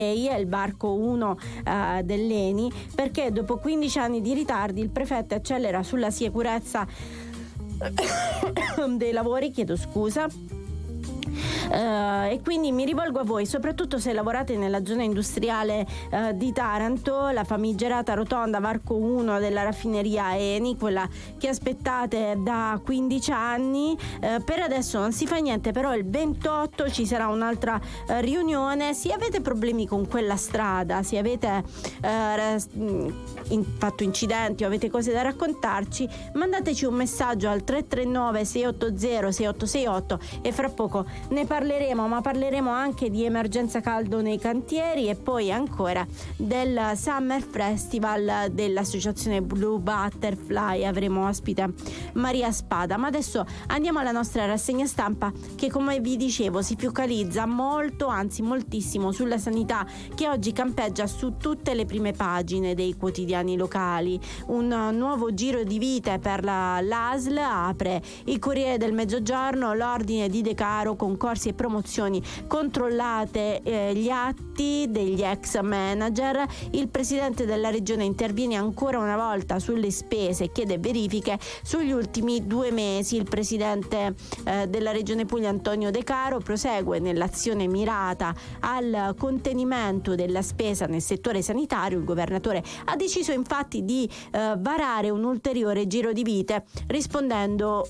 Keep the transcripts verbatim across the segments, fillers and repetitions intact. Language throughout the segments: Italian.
è il Varco uno uh, dell'Eni, perché dopo quindici anni di ritardi il prefetto accelera sulla sicurezza dei lavori, chiedo scusa. Uh, e quindi mi rivolgo a voi, soprattutto se lavorate nella zona industriale uh, di Taranto, la famigerata rotonda Varco uno della raffineria Eni, quella che aspettate da quindici anni. Uh, per adesso non si fa niente, però il ventotto ci sarà un'altra uh, riunione. Se avete problemi con quella strada, se avete uh, in, fatto incidenti o avete cose da raccontarci, mandateci un messaggio al tre tre nove sei otto zero sei otto sei otto e fra poco ne parleremo, ma parleremo anche di emergenza caldo nei cantieri e poi ancora del Summer Festival dell'associazione Blue Butterfly. Avremo ospite Maria Spada, ma adesso andiamo alla nostra rassegna stampa che, come vi dicevo, si focalizza molto, anzi moltissimo, sulla sanità, che oggi campeggia su tutte le prime pagine dei quotidiani locali. Un nuovo giro di vite per la, l'A S L apre il Corriere del Mezzogiorno, l'ordine di Decaro, concorsi e promozioni controllate, eh, gli atti degli ex manager. Il presidente della regione interviene ancora una volta sulle spese e chiede verifiche sugli ultimi due mesi. Il presidente eh, della regione Puglia Antonio Decaro prosegue nell'azione mirata al contenimento della spesa nel settore sanitario. Il governatore ha deciso infatti di eh, varare un ulteriore giro di vite, rispondendo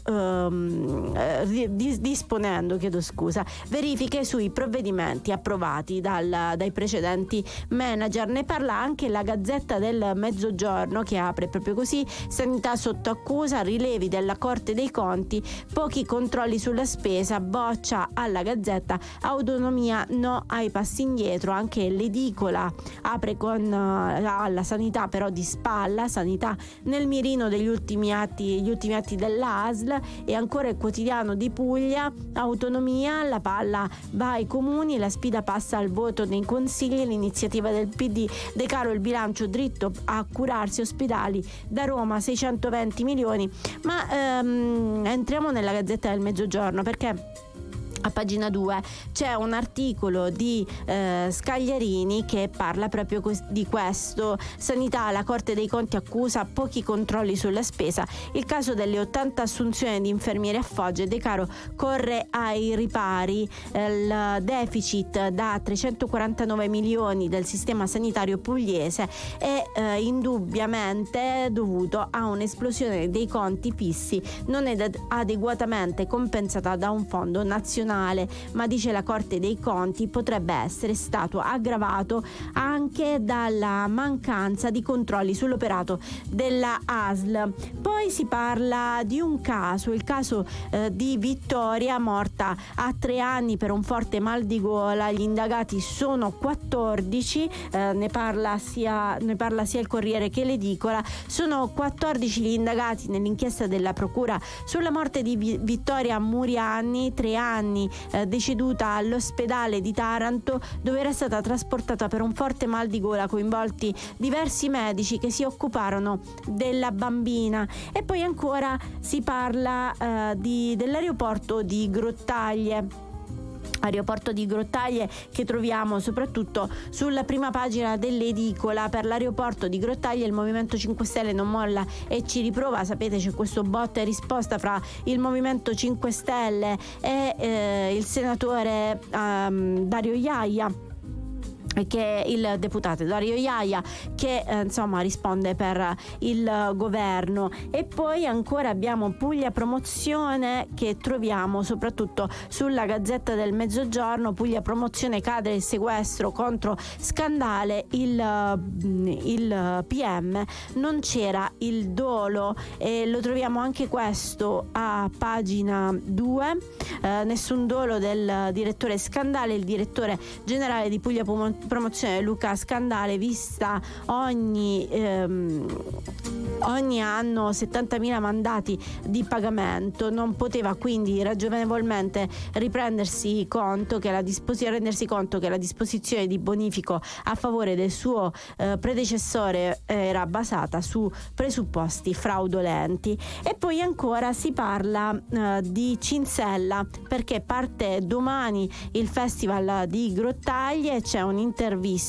ehm, eh, dis- disponendo chiedo scusa verifiche sui provvedimenti approvati dal, dai precedenti manager. Ne parla anche la Gazzetta del Mezzogiorno, che apre proprio così: sanità sotto accusa, rilevi della Corte dei Conti, pochi controlli sulla spesa, boccia alla Gazzetta, autonomia no ai passi indietro. Anche l'edicola apre con uh, alla sanità però di spalla, sanità nel mirino degli ultimi atti, gli ultimi atti dell'A S L. E ancora il quotidiano di Puglia, autonomia, la palla va ai comuni, la sfida passa al voto nei consigli, l'iniziativa del P D, Decaro il bilancio dritto a curarsi, ospedali da Roma seicentoventi milioni. Ma ehm, entriamo nella Gazzetta del Mezzogiorno, perché a pagina due c'è un articolo di eh, Scagliarini che parla proprio cos- di questo. Sanità, la Corte dei Conti accusa pochi controlli sulla spesa, il caso delle ottanta assunzioni di infermieri a Foggia. Decaro corre ai ripari, eh, il deficit da trecentoquarantanove milioni del sistema sanitario pugliese è eh, indubbiamente dovuto a un'esplosione dei conti fissi non ed- adeguatamente compensata da un fondo nazionale. Ma dice la Corte dei Conti potrebbe essere stato aggravato anche dalla mancanza di controlli sull'operato della A S L. Poi si parla di un caso, il caso eh, di Vittoria, morta a tre anni per un forte mal di gola. Gli indagati sono quattordici, eh, ne parla sia ne parla sia il Corriere che l'edicola. Sono quattordici gli indagati nell'inchiesta della procura sulla morte di Vi- Vittoria Muriani, tre anni, eh, deceduta all'ospedale di Taranto, dove era stata trasportata per un forte mal di gola, coinvolti diversi medici che si occuparono della bambina. E poi ancora si parla eh, di, dell'aeroporto di Grottaglie. Aeroporto di Grottaglie che troviamo soprattutto sulla prima pagina dell'edicola. Per l'aeroporto di Grottaglie il Movimento cinque Stelle non molla e ci riprova. Sapete, c'è questo botta e risposta fra il Movimento cinque Stelle e eh, il senatore um, Dario Iaia, che il deputato Dario Iaia, che eh, insomma risponde per il governo. E poi ancora abbiamo Puglia Promozione, che troviamo soprattutto sulla Gazzetta del Mezzogiorno. Puglia Promozione, cade il sequestro contro Scandale, il, il P M non c'era il dolo, e lo troviamo anche questo a pagina due. Eh, nessun dolo del direttore Scandale. Il direttore generale di Puglia Promozione Luca Scandale, vista ogni ehm, ogni anno settantamila mandati di pagamento, non poteva quindi ragionevolmente riprendersi conto che la disposi- rendersi conto che la disposizione di bonifico a favore del suo eh, predecessore era basata su presupposti fraudolenti. E poi ancora si parla eh, di Cinsella, perché parte domani il festival di Grottaglie. C'è un'intervista